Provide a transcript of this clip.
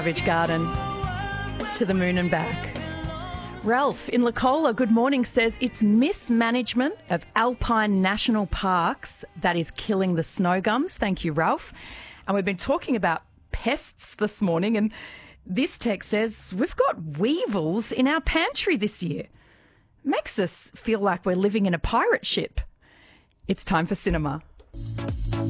Savage Garden to the moon and back. Ralph in Lacola, good morning, says it's mismanagement of alpine national parks that is killing the snow gums. Thank you, Ralph. And we've been talking about pests this morning, and this text says we've got weevils in our pantry this year. Makes us feel like we're living in a pirate ship. It's time for cinema.